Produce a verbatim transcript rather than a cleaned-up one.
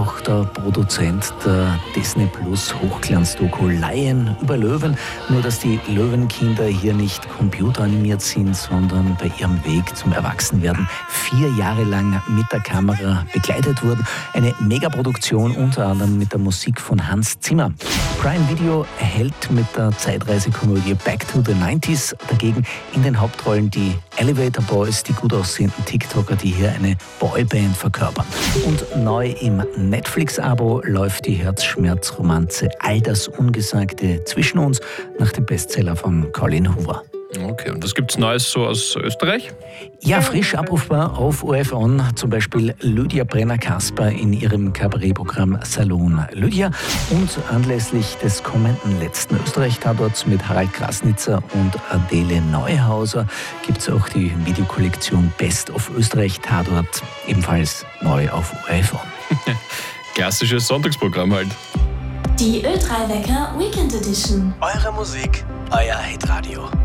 auch der Produzent der Disney Plus Hochglanzdoku Lion über Löwen. Nur, dass die Löwenkinder hier nicht computeranimiert sind, sondern bei ihrem Weg zum Erwachsenwerden vier Jahre lang mit der Kamera begleitet wurden. Eine Megaproduktion, unter anderem mit der Musik von Hans Zimmer. Prime Video erhält mit der Zeitreisekomödie Back to the nineties dagegen in den Hauptrollen die Elevator Boys, die gut aussehenden TikToker, die hier eine Boyband verkörpern. Und neu im Netflix-Abo läuft die Herzschmerzromanze All das Ungesagte zwischen uns nach dem Bestseller von Colin Hoover. Okay, und was gibt's Neues so aus Österreich? Ja, frisch abrufbar auf O R F On, zum Beispiel Lydia Brenner-Kasper in ihrem Kabarettprogramm Salon Lydia. Und anlässlich des kommenden letzten Österreich-Tatorts mit Harald Krasnitzer und Adele Neuhauser gibt es auch die Videokollektion Best of Österreich Tatort, ebenfalls neu auf O R F On. Klassisches Sonntagsprogramm halt. Die Ö drei Wecker Weekend Edition. Eure Musik, euer Hitradio.